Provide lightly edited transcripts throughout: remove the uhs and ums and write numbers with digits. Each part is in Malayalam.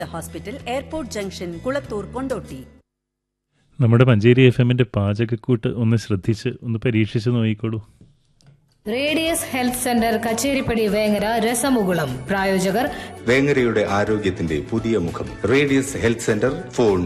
Hospital, airport junction, Kulathur, Kondotty. നമ്മുടെ മഞ്ചേരി FM-ന്റെ പാചകക്കൂട്ട് ഒന്ന് ശ്രദ്ധിച്ച് ഒന്ന് പരീക്ഷിച്ച് നോക്കിക്കോളൂ. Radius health centre, Kacheripadi, Vengara, രസമുകുളം. പ്രായോജകർ വേങ്ങരയുടെ ആരോഗ്യത്തിന്റെ പുതിയ മുഖം. Radius health centre. Phone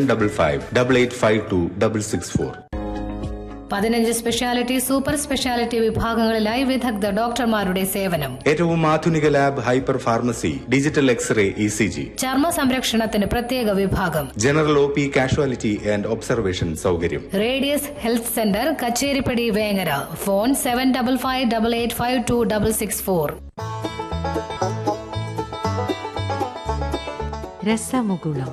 755588526664. 15 speciality, super speciality വിഭാഗങ്ങളിലായി വിദഗ്ധ ഡോക്ടർമാരുടെ സേവനം. ഏറ്റവും ആധുനിക lab, hyper pharmacy, digital x-ray, ECG. ചർമ്മ സംരക്ഷണത്തിന് പ്രത്യേക വിഭാഗം. General OP, casualty and observation സൗകര്യം. Radius health centre, Kacheripadi, Vengara. Phone 755588526664. രസമുകുളം.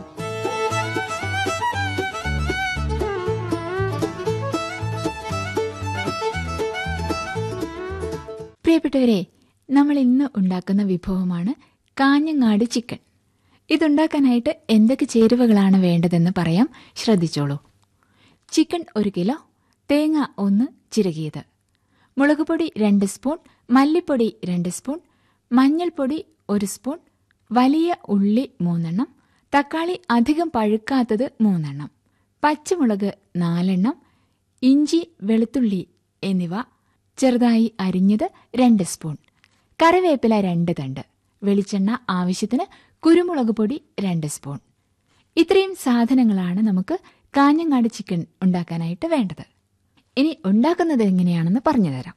പ്രിയപ്പെട്ടവരെ, നമ്മൾ ഇന്ന് ഉണ്ടാക്കുന്ന വിഭവമാണ് കാഞ്ഞങ്ങാട് ചിക്കൻ. ഇതുണ്ടാക്കാനായിട്ട് എന്തൊക്കെ ചേരുവകളാണ് വേണ്ടതെന്ന് പറയാം, ശ്രദ്ധിച്ചോളൂ. ചിക്കൻ 1 കിലോ, തേങ്ങ 1 ചിരകിയത്, മുളകുപൊടി 2 സ്പൂൺ, മല്ലിപ്പൊടി 2 സ്പൂൺ, മഞ്ഞൾപ്പൊടി 1 സ്പൂൺ, വലിയ ഉള്ളി 3 എണ്ണം, തക്കാളി അധികം പഴുക്കാത്തത് 3 എണ്ണം, പച്ചമുളക് 4 എണ്ണം, ഇഞ്ചി, വെളുത്തുള്ളി എന്നിവ ചെറുതായി അരിഞ്ഞത് 2 സ്പൂൺ, കറിവേപ്പില 2 തണ്ട്, വെളിച്ചെണ്ണ ആവശ്യത്തിന്, കുരുമുളക് പൊടി 2 സ്പൂൺ. ഇത്രയും സാധനങ്ങളാണ് നമുക്ക് കാഞ്ഞങ്ങാട് ചിക്കൻ ഉണ്ടാക്കാനായിട്ട് വേണ്ടത്. ഇനി ഉണ്ടാക്കുന്നത് എങ്ങനെയാണെന്ന് പറഞ്ഞുതരാം.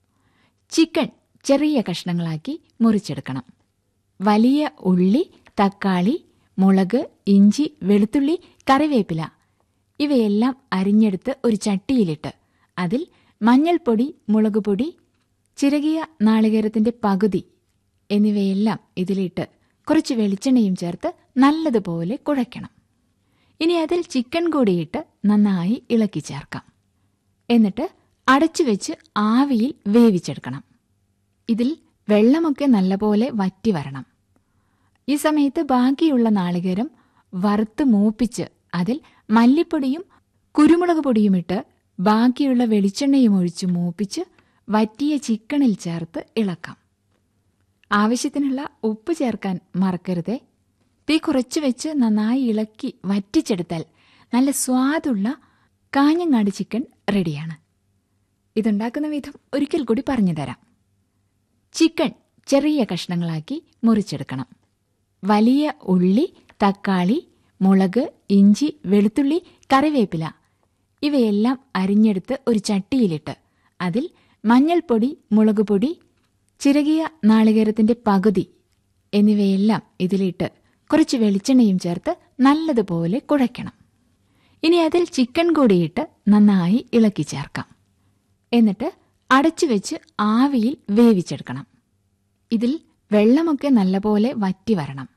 ചിക്കൻ ചെറിയ കഷ്ണങ്ങളാക്കി മുറിച്ചെടുക്കണം. വലിയ ഉള്ളി, തക്കാളി, മുളക്, ഇഞ്ചി, വെളുത്തുള്ളി, കറിവേപ്പില ഇവയെല്ലാം അരിഞ്ഞെടുത്ത് ഒരു ചട്ടിയിലിട്ട് അതിൽ മഞ്ഞൾപ്പൊടി, മുളകുപൊടി, ചിരകിയ നാളികേരത്തിന്റെ പകുതി എന്നിവയെല്ലാം ഇതിലിട്ട് കുറച്ച് വെളിച്ചെണ്ണയും ചേർത്ത് നല്ലതുപോലെ കുഴയ്ക്കണം. ഇനി അതിൽ ചിക്കൻ കൂടിയിട്ട് നന്നായി ഇളക്കി ചേർക്കാം. എന്നിട്ട് അടച്ചുവെച്ച് ആവിയിൽ വേവിച്ചെടുക്കണം. ഇതിൽ വെള്ളമൊക്കെ നല്ലപോലെ വറ്റി വരണം. ഈ സമയത്ത് ബാക്കിയുള്ള നാളികേരം വറുത്ത് മൂപ്പിച്ച് അതിൽ മല്ലിപ്പൊടിയും കുരുമുളക് പൊടിയുമിട്ട് ബാക്കിയുള്ള വെളിച്ചെണ്ണയും ഒഴിച്ച് മൂപ്പിച്ച് വറ്റിയ ചിക്കനിൽ ചേർത്ത് ഇളക്കാം. ആവശ്യത്തിനുള്ള ഉപ്പ് ചേർക്കാൻ മറക്കരുതേ. തീ കുറച്ച് വെച്ച് നന്നായി ഇളക്കി വറ്റിച്ചെടുത്താൽ നല്ല സ്വാദുള്ള കാഞ്ഞങ്ങാട് ചിക്കൻ റെഡിയാണ്. ഇതുണ്ടാക്കുന്ന വിധം ഒരിക്കൽ കൂടി പറഞ്ഞുതരാം. ചിക്കൻ ചെറിയ കഷ്ണങ്ങളാക്കി മുറിച്ചെടുക്കണം. വലിയ ഉള്ളി, തക്കാളി, മുളക്, ഇഞ്ചി, വെളുത്തുള്ളി, കറിവേപ്പില ഇവയെല്ലാം അരിഞ്ഞെടുത്ത് ഒരു ചട്ടിയിലിട്ട് അതിൽ മഞ്ഞൾപ്പൊടി, മുളകുപൊടി, ചിരകിയ നാളികേരത്തിന്റെ പകുതി എന്നിവയെല്ലാം ഇതിലിട്ട് കുറച്ച് വെളിച്ചെണ്ണയും ചേർത്ത് നല്ലതുപോലെ കുഴയ്ക്കണം. ഇനി അതിൽ ചിക്കൻ കൂടിയിട്ട് നന്നായി ഇളക്കി ചേർക്കാം. എന്നിട്ട് അടച്ചുവെച്ച് ആവിയിൽ വേവിച്ചെടുക്കണം. ഇതിൽ വെള്ളമൊക്കെ നല്ലപോലെ വറ്റി വരണം.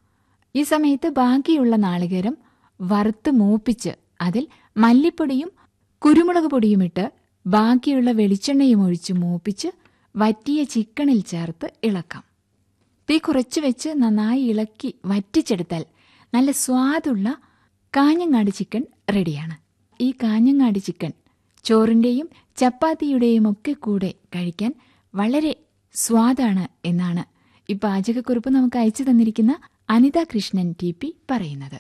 ഈ സമയത്ത് ബാക്കിയുള്ള നാളികേരം വറുത്ത് മൂപ്പിച്ച് അതിൽ മല്ലിപ്പൊടിയും കുരുമുളക് പൊടിയുമിട്ട് ബാക്കിയുള്ള വെളിച്ചെണ്ണയും ഒഴിച്ച് മൂപ്പിച്ച് വറ്റിയ ചിക്കനിൽ ചേർത്ത് ഇളക്കാം. തീ കുറച്ച് വെച്ച് നന്നായി ഇളക്കി വറ്റിച്ചെടുത്താൽ നല്ല സ്വാദുള്ള കാഞ്ഞങ്ങാട് ചിക്കൻ റെഡിയാണ്. ഈ കാഞ്ഞങ്ങാട് ചിക്കൻ ചോറിന്റെയും ചപ്പാത്തിയുടെയും ഒക്കെ കൂടെ കഴിക്കാൻ വളരെ സ്വാദാണ് എന്നാണ് ഈ പാചകക്കുറിപ്പ് നമുക്ക് അയച്ചു തന്നിരിക്കുന്ന അനിത കൃഷ്ണൻ TP പറയുന്നത്.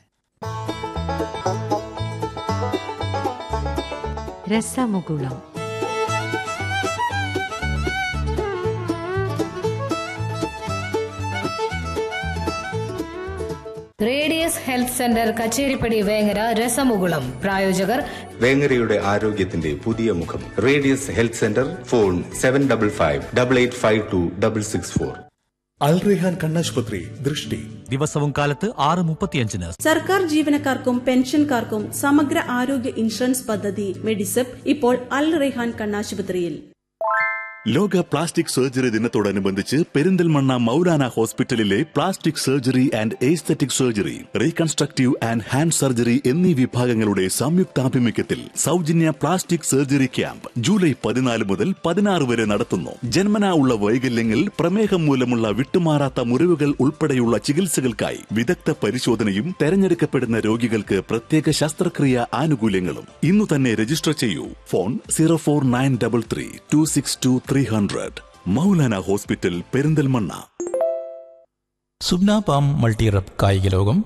രസമുകുളം. Radius health centre, Kacheripadi, Vengara, രസമുകുളം. പ്രായോജകർ വേങ്ങരയുടെ ആരോഗ്യത്തിന്റെ പുതിയ മുഖം. Radius health centre. ഫോൺ 755588526664. അൽ റെഹാൻ കണ്ണാശുപത്രി, ദൃഷ്ടി. ദിവസവും കാലത്ത് 6:35. സർക്കാർ ജീവനക്കാർക്കും പെൻഷൻകാർക്കും സമഗ്ര ആരോഗ്യ ഇൻഷുറൻസ് പദ്ധതി മെഡിസെപ്പ് ഇപ്പോൾ അൽ റെഹാൻ കണ്ണാശുപത്രിയിൽ. ലോക പ്ലാസ്റ്റിക് സർജറി ദിനത്തോടനുബന്ധിച്ച് പെരിന്തൽമണ്ണ മൗലാന ഹോസ്പിറ്റലിലെ plastic surgery and aesthetic surgery, reconstructive and hand surgery എന്നീ വിഭാഗങ്ങളുടെ സംയുക്താഭിമുഖ്യത്തിൽ സൗജന്യ പ്ലാസ്റ്റിക് സർജറി ക്യാമ്പ് ജൂലൈ 14 മുതൽ 16 വരെ നടത്തുന്നു. ജന്മനാ ഉള്ള വൈകല്യങ്ങൾ, പ്രമേഹം മൂലമുള്ള വിട്ടുമാറാത്ത മുറിവുകൾ ഉൾപ്പെടെയുള്ള ചികിത്സകൾക്കായി വിദഗ്ധ പരിശോധനയും തെരഞ്ഞെടുക്കപ്പെടുന്ന രോഗികൾക്ക് പ്രത്യേക ശസ്ത്രക്രിയ ആനുകൂല്യങ്ങളും. ഇന്നു തന്നെ രജിസ്റ്റർ ചെയ്യൂ. Phone 04933262300. Maulana hospital, Perinthalmanna. സുബ്ന palm multi rep കായിക ലോകം